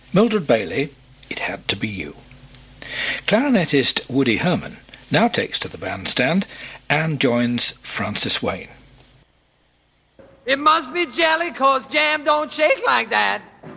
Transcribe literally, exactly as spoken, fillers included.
Mildred Bailey, it had to be you. Clarinetist Woody Herman now takes to the bandstand and joins Francis Wayne. It must be jelly, 'cause jam don't shake like that.